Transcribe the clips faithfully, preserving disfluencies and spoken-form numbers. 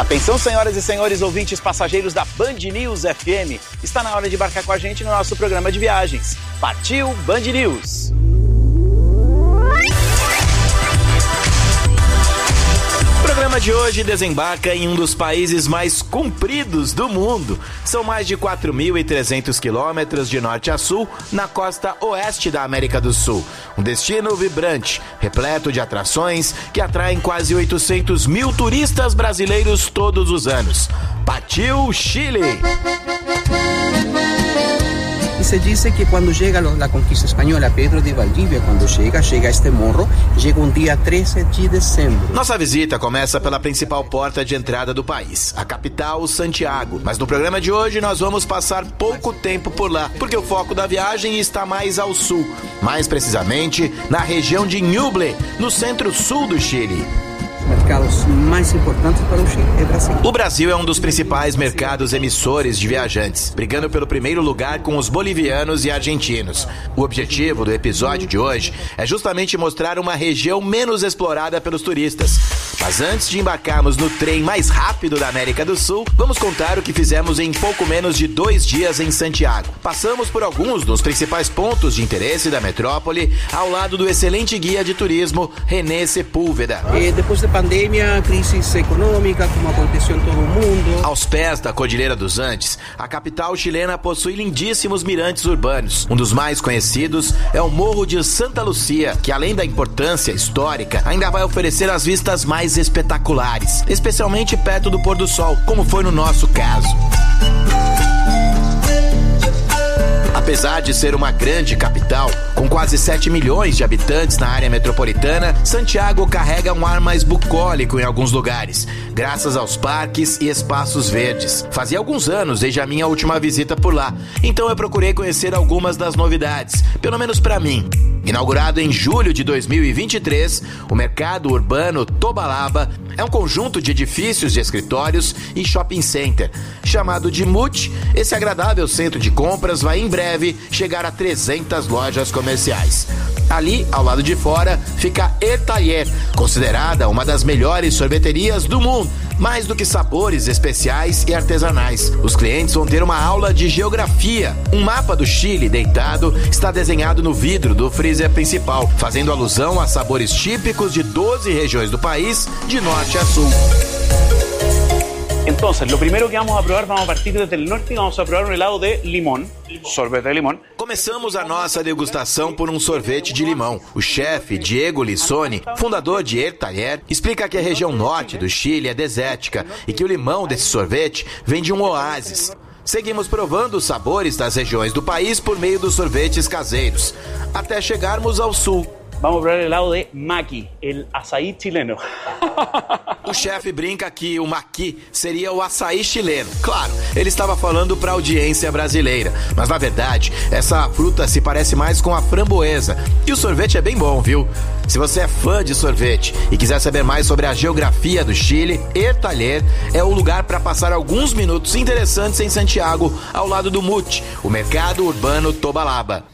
Atenção, senhoras e senhores ouvintes passageiros da Band News F M. Está na hora de embarcar com a gente no nosso programa de viagens. Partiu Band News! O programa de hoje desembarca em um dos países mais compridos do mundo. São mais de quatro mil e trezentos quilômetros de norte a sul na costa oeste da América do Sul. Um destino vibrante, repleto de atrações que atraem quase oitocentos mil turistas brasileiros todos os anos. Partiu Chile! Y se dice que cuando llega la conquista española, Pedro de Valdivia, cuando llega, llega a este morro, llega um dia treze de dezembro. Nossa visita começa pela principal porta de entrada do país, a capital, Santiago. Mas no programa de hoje nós vamos passar pouco tempo por lá, porque o foco da viagem está mais ao sul, mais precisamente na região de Ñuble, no centro-sul do Chile. Os mercados mais importantes para o Chile é o Brasil. O Brasil é um dos principais mercados emissores de viajantes, brigando pelo primeiro lugar com os bolivianos e argentinos. O objetivo do episódio de hoje é justamente mostrar uma região menos explorada pelos turistas. Mas antes de embarcarmos no trem mais rápido da América do Sul, vamos contar o que fizemos em pouco menos de dois dias em Santiago. Passamos por alguns dos principais pontos de interesse da metrópole, ao lado do excelente guia de turismo René Sepúlveda. E depois da pandemia, crise econômica, como aconteceu em todo o mundo. Aos pés da Cordilheira dos Andes, a capital chilena possui lindíssimos mirantes urbanos. Um dos mais conhecidos é o Morro de Santa Lucia, que além da importância histórica, ainda vai oferecer as vistas mais espetaculares, especialmente perto do pôr do sol, como foi no nosso caso. Apesar de ser uma grande capital, com quase sete milhões de habitantes na área metropolitana, Santiago carrega um ar mais bucólico em alguns lugares, graças aos parques e espaços verdes. Fazia alguns anos desde a minha última visita por lá, então eu procurei conhecer algumas das novidades, pelo menos para mim. Inaugurado em julho de dois mil e vinte e três, o mercado urbano Tobalaba é um conjunto de edifícios de escritórios e shopping center. Chamado de M U T, esse agradável centro de compras vai em breve chegar a trezentas lojas comerciais. Ali, ao lado de fora, fica El Taller, considerada uma das melhores sorveterias do mundo. Mais do que sabores especiais e artesanais, os clientes vão ter uma aula de geografia. Um mapa do Chile deitado está desenhado no vidro do freezer principal, fazendo alusão a sabores típicos de doze regiões do país, de norte a sul. Entonces, lo primero que vamos a probar, vamos a partir desde el norte y vamos a probar un helado de limón, sorvete de limón. Começamos a nossa degustação por um sorvete de limão. O chefe Diego Lissoni, fundador de El Taller, explica que a região norte do Chile é desértica e que o limão desse sorvete vem de um oásis. Seguimos provando os sabores das regiões do país por meio dos sorvetes caseiros, até chegarmos ao sul. Vamos a probar el helado de maqui, el açaí chileno. O chefe brinca que o maqui seria o açaí chileno. Claro, ele estava falando para a audiência brasileira, mas na verdade, essa fruta se parece mais com a framboesa. E o sorvete é bem bom, viu? Se você é fã de sorvete e quiser saber mais sobre a geografia do Chile, El Taller é o lugar para passar alguns minutos interessantes em Santiago, ao lado do M U T, o mercado urbano Tobalaba.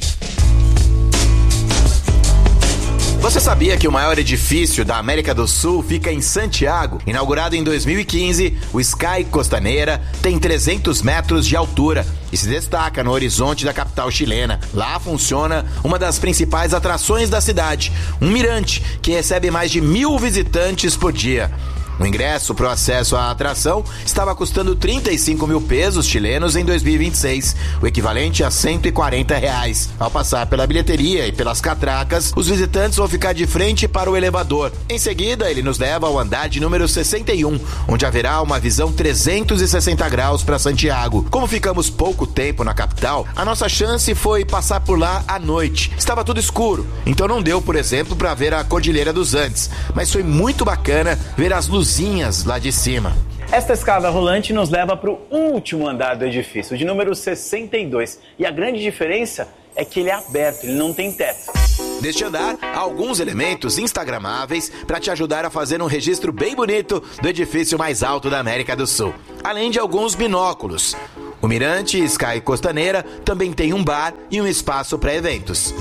Você sabia que o maior edifício da América do Sul fica em Santiago? Inaugurado em dois mil e quinze, o Sky Costaneira tem trezentos metros de altura e se destaca no horizonte da capital chilena. Lá funciona uma das principais atrações da cidade, um mirante que recebe mais de mil visitantes por dia. O ingresso para o acesso à atração estava custando trinta e cinco mil pesos chilenos em dois mil e vinte e seis, o equivalente a cento e quarenta reais. Ao passar pela bilheteria e pelas catracas, os visitantes vão ficar de frente para o elevador. Em seguida, ele nos leva ao andar de número sessenta e um, onde haverá uma visão trezentos e sessenta graus para Santiago. Como ficamos pouco tempo na capital, a nossa chance foi passar por lá à noite. Estava tudo escuro, então não deu, por exemplo, para ver a Cordilheira dos Andes, mas foi muito bacana ver as luzinhas lá de cima. Esta escada rolante nos leva para o último andar do edifício, de número sessenta e dois. E a grande diferença é que ele é aberto, ele não tem teto. Neste andar, há alguns elementos instagramáveis para te ajudar a fazer um registro bem bonito do edifício mais alto da América do Sul. Além de alguns binóculos. O Mirante Sky Costaneira também tem um bar e um espaço para eventos.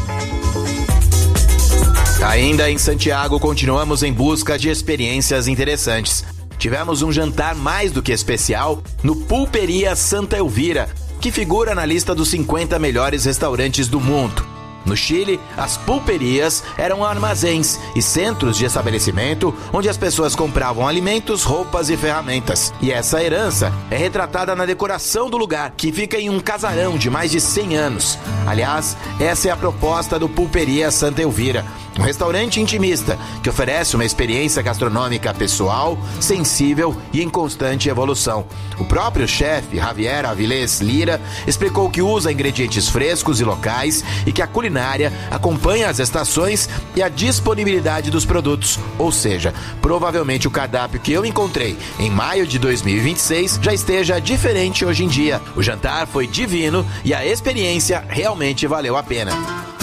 Ainda em Santiago, continuamos em busca de experiências interessantes. tivemos um jantar mais do que especial no Pulperia Santa Elvira, que figura na lista dos cinquenta melhores restaurantes do mundo. No Chile, as pulperias eram armazéns e centros de estabelecimento onde as pessoas compravam alimentos, roupas e ferramentas. E essa herança é retratada na decoração do lugar, que fica em um casarão de mais de cem anos. Aliás, essa é a proposta do Pulperia Santa Elvira, um restaurante intimista que oferece uma experiência gastronômica pessoal, sensível e em constante evolução. O próprio chefe, Javier Avilés Lira, explicou que usa ingredientes frescos e locais e que a culinária acompanha as estações e a disponibilidade dos produtos. Ou seja, provavelmente o cardápio que eu encontrei em maio de dois mil e vinte e seis já esteja diferente hoje em dia. O jantar foi divino e a experiência realmente valeu a pena.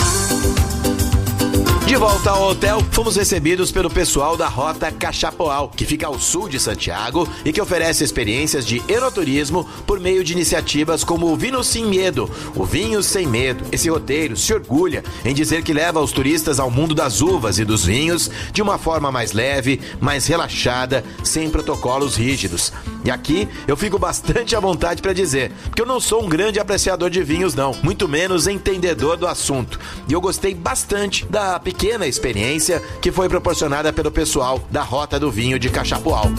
De volta ao hotel, fomos recebidos pelo pessoal da Rota Cachapoal, que fica ao sul de Santiago e que oferece experiências de enoturismo por meio de iniciativas como o Vino Sem Medo, o Vinho Sem Medo. Esse roteiro se orgulha em dizer que leva os turistas ao mundo das uvas e dos vinhos de uma forma mais leve, mais relaxada, sem protocolos rígidos. E aqui eu fico bastante à vontade para dizer, porque eu não sou um grande apreciador de vinhos não, muito menos entendedor do assunto. E eu gostei bastante da pequena experiência que foi proporcionada pelo pessoal da Rota do Vinho de Cachapoal.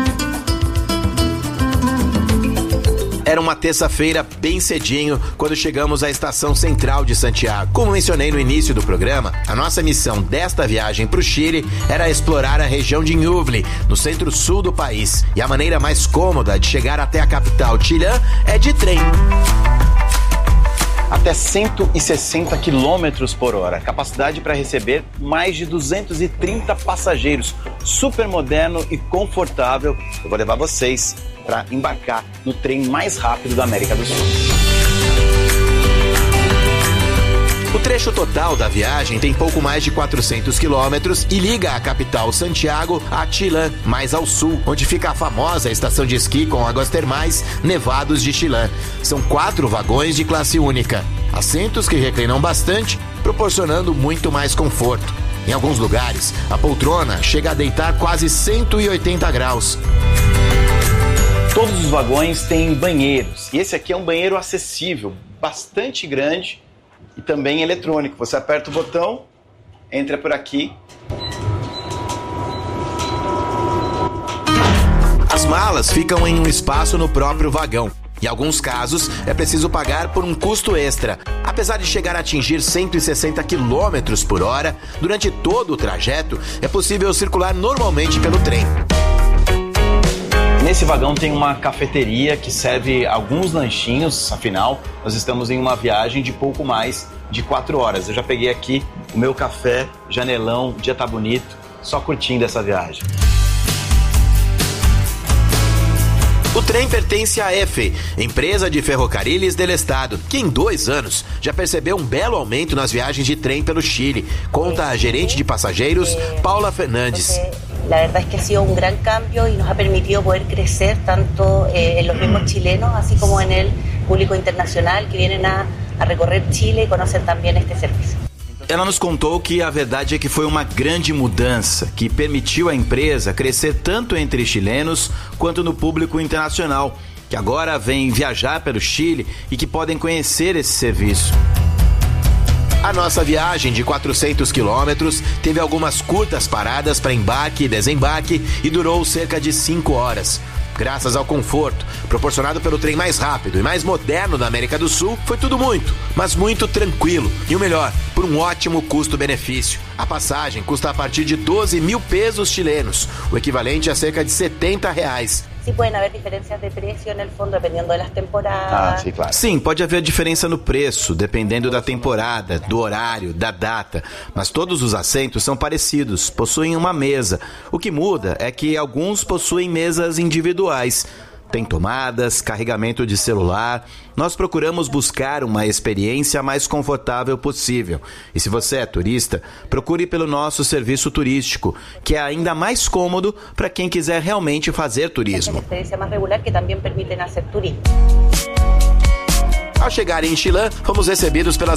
Era uma terça-feira bem cedinho quando chegamos à estação central de Santiago. Como mencionei no início do programa, a nossa missão desta viagem para o Chile era explorar a região de Ñuble, no centro-sul do país. E a maneira mais cômoda de chegar até a capital chilena é de trem. Até cento e sessenta quilômetros por hora, capacidade para receber mais de duzentos e trinta passageiros, super moderno e confortável. Eu vou levar vocês para embarcar no trem mais rápido da América do Sul. O trecho total da viagem tem pouco mais de quatrocentos quilômetros e liga a capital Santiago a Chillán, mais ao sul, onde fica a famosa estação de esqui com águas termais Nevados de Chillán. São quatro vagões de classe única, assentos que reclinam bastante, proporcionando muito mais conforto. Em alguns lugares, a poltrona chega a deitar quase cento e oitenta graus. Todos os vagões têm banheiros, e esse aqui é um banheiro acessível, bastante grande, e também eletrônico. Você aperta o botão, entra por aqui. As malas ficam em um espaço no próprio vagão. Em alguns casos, é preciso pagar por um custo extra. Apesar de chegar a atingir cento e sessenta quilômetros por hora, durante todo o trajeto, é possível circular normalmente pelo trem. Nesse vagão tem uma cafeteria que serve alguns lanchinhos, afinal, nós estamos em uma viagem de pouco mais de quatro horas. Eu já peguei aqui o meu café, janelão, o dia tá bonito, só curtindo essa viagem. O trem pertence à E F E, Empresa de Ferrocarriles del Estado, que em dois anos já percebeu um belo aumento nas viagens de trem pelo Chile, conta a gerente de passageiros, Paula Fernandes. La verdad es que ha sido un gran cambio y nos ha permitido poder crecer tanto eh, en los mismos chilenos, así como en el público internacional que vienen a, a recorrer Chile y conocen también este servicio. Ela nos contou que a verdade é que foi uma grande mudança que permitiu à empresa crescer tanto entre chilenos quanto no público internacional, que agora vem viajar pelo Chile e que podem conhecer esse serviço. A nossa viagem de quatrocentos quilômetros teve algumas curtas paradas para embarque e desembarque e durou cerca de cinco horas. Graças ao conforto proporcionado pelo trem mais rápido e mais moderno da América do Sul, foi tudo muito, mas muito tranquilo. E o melhor, por um ótimo custo-benefício. A passagem custa a partir de doze mil pesos chilenos, o equivalente a cerca de setenta reais. Sí pueden haber diferencias de precio en el fondo dependiendo de las temporadas. Ah, sim, claro. Sim, pode haver diferença no preço, dependendo da temporada, do horário, da data. Mas todos os assentos são parecidos, possuem uma mesa. O que muda é que alguns possuem mesas individuais. Tem tomadas, carregamento de celular. Nós procuramos buscar uma experiência mais confortável possível. E se você é turista, procure pelo nosso serviço turístico, que é ainda mais cômodo para quem quiser realmente fazer turismo. Experiência mais regular que também permitem fazer turismo. Ao chegar em Chillán, fomos recebidos pelas